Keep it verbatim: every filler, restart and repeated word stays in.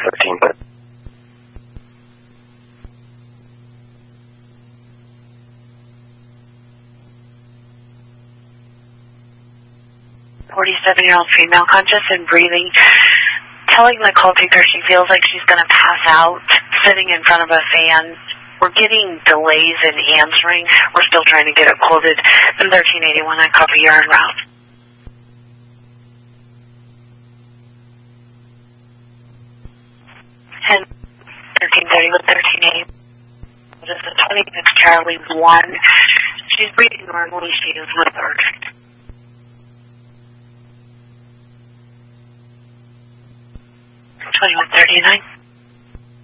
thirteen, but forty-seven-year-old female, conscious and breathing, telling the call taker she feels like she's going to pass out, sitting in front of a fan. We're getting delays in answering. We're still trying to get it quoted. And thirteen eighty-one, I copy your en route. And thirteen thirty with thirteen eighty. This is twenty-six Charlie one. She's breathing normally. She is with urgent. twenty-one thirty-nine.